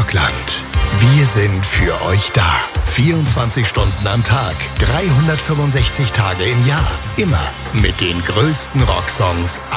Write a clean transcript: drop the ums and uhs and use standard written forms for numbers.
Rockland. Wir sind für euch da. 24 Stunden am Tag, 365 Tage im Jahr. Immer mit den größten Rocksongs